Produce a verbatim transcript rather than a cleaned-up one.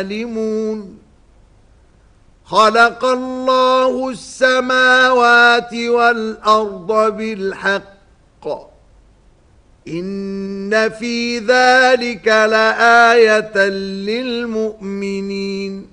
عالمون خلق الله السماوات والأرض بالحق إن في ذلك لآية للمؤمنين